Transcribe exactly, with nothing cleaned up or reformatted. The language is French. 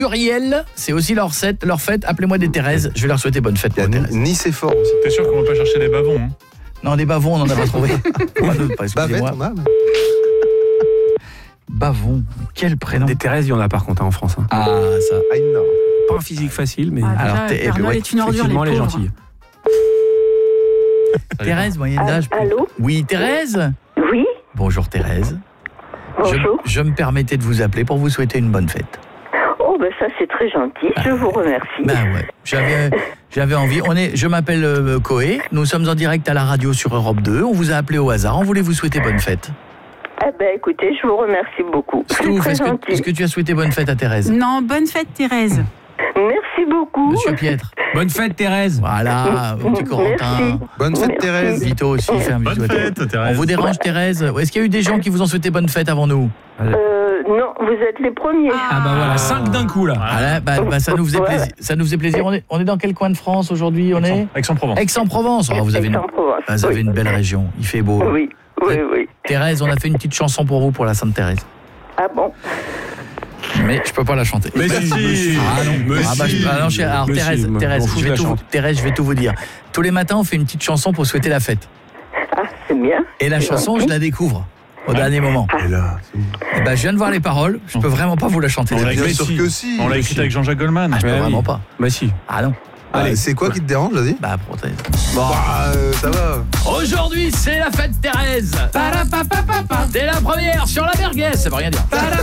Uriel, c'est aussi leur fête, leur fête. Appelez-moi des Thérèse, je vais leur souhaiter bonne fête. Il y a Thérèse. Nice et fort aussi. T'es sûr qu'on va pas chercher des bavons hein? Non, des bavons, on n'en a pas trouvé. Bavette, on a. Bavon, quel prénom. Des Thérèse, il y en a par contre hein, en France. Hein. Ah, ça. Ah, non. Pas un physique facile, mais Ah, Alors, déjà, t'es- Père Noël ouais, est une ordure, les effectivement, elle est pauvres. gentille. Thérèse, moyenne d'âge. Allô? Oui, Thérèse. Oui, Bonjour Thérèse. Je, bonjour. je me permettais de vous appeler pour vous souhaiter une bonne fête. Oh, ben ça, c'est très gentil. Je vous remercie. Ben ouais, j'avais, j'avais envie. On est, je m'appelle euh, Coé, nous sommes en direct à la radio sur Europe deux. On vous a appelé au hasard, on voulait vous souhaiter bonne fête. Eh ben, écoutez, je vous remercie beaucoup. Est-ce que, C'est vous- très est-ce que- gentil. est-ce que tu as souhaité bonne fête à Thérèse? Non, bonne fête Thérèse. Merci beaucoup. Monsieur Pietre. Bonne fête Thérèse. Voilà, au petit Corentin. Merci. Bonne fête, Merci. Thérèse. Vito aussi, fait un bisou Bonne à toi. fête, Thérèse. On vous dérange Thérèse? Est-ce qu'il y a eu des gens qui vous ont souhaité bonne fête avant nous? Euh, non, vous êtes les premiers. Ah bah voilà, cinq d'un coup là. Ah là, bah, bah, ça nous faisait Ouais. plaisir. Ça nous faisait plaisir. On est, on est dans quel coin de France aujourd'hui? On est Aix-en-Provence. Aix-en-Provence. Oh, vous avez une, Aix-en-Provence. ah, vous avez Oui. une belle région. Il fait beau. Oui, oui, oui. Thérèse, on a fait une petite chanson pour vous pour la Sainte Thérèse. Ah bon? Mais je peux pas la chanter. Mais si. Ah non, Mais ah bah, je- si. ah non, je- alors Mais Thérèse, si, moi, Thérèse, m'en fous je de vais la tout, vous- chanter. Thérèse, je vais tout vous dire. Tous les matins, on fait une petite chanson pour souhaiter la fête. Ah, c'est bien. Et la C'est chanson, gentil. je la découvre au dernier moment. Et là, c'est bon. Eh ben, je viens de voir les paroles. Je peux vraiment pas vous la chanter. On l'a Bien Mais sûr si. que si. On l'a écrit avec Jean-Jacques Goldman. Ah, je peux Ouais, vraiment oui. pas. Bah si. Ah non. Allez, c'est quoi qui te dérange, vas-y? Bah, prothèse. Bah, euh, ça va. Aujourd'hui, c'est la fête Thérèse. Parapapapapa. Dès la première sur la merguez, ça veut rien dire.